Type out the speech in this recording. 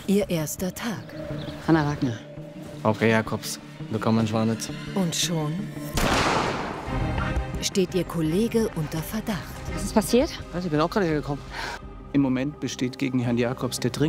Ihr erster Tag. Hanna Wagner. Frau Jakobs, willkommen in Schwanitz. Und schon steht Ihr Kollege unter Verdacht. Was ist passiert? Ich bin auch gerade hergekommen. Im Moment besteht gegen Herrn Jakobs der dringende